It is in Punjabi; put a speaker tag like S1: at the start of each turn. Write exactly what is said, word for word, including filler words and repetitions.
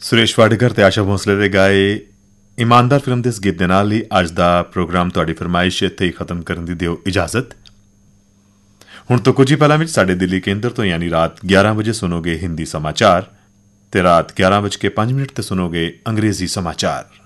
S1: ਸੁਰੇਸ਼ ਵਾਡੇਕਰ ਤੇ ਆਸ਼ਾ ਭੋਸਲੇ ਦੇ ਗਾਏ ਇਮਾਨਦਾਰ ਫਿਲਮ ਦੇ ਇਸ ਗੀਤ ਦੇ ਨਾਲ ਹੀ ਅੱਜ ਦਾ ਪ੍ਰੋਗਰਾਮ ਤੁਹਾਡੀ ਫਰਮਾਇਸ਼ ਇੱਥੇ ਹੀ ਖਤਮ ਕਰਨ ਦੀ ਦਿਓ ਇਜਾਜ਼ਤ। ਹੁਣ ਤੋਂ ਕੁਝ ਹੀ ਪਹਿਲਾਂ ਵਿੱਚ ਸਾਡੇ ਦਿੱਲੀ ਕੇਂਦਰ ਤੋਂ ਯਾਨੀ ਰਾਤ ਗਿਆਰਾਂ ਵਜੇ ਸੁਣੋਗੇ ਹਿੰਦੀ ਸਮਾਚਾਰ ਤੇ ਰਾਤ ਗਿਆਰਾਂ ਵਜੇ ਕੇ ਪੰਜ ਮਿੰਟ ਤੇ ਸੁਣੋਗੇ ਅੰਗਰੇਜ਼ੀ ਸਮਾਚਾਰ।